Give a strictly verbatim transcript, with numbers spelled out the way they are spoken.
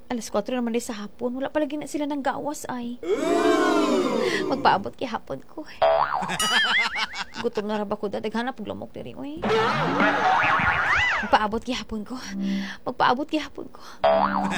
Alas kwatro naman din sa hapon. Wala palagi na sila ng gawas ay. Magpaabot kay hapon ko. Gutom na raba ko. Dadaghanap pag lamok diri. Uy. Magpaabot kay hapon ko. Magpaabot kay hapon ko.